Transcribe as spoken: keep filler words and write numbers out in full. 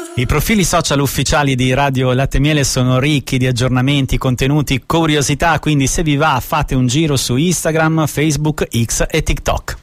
I profili social ufficiali di Radio Latte e Miele sono ricchi di aggiornamenti, contenuti, curiosità, quindi se vi va fate un giro su Instagram, Facebook, X e TikTok.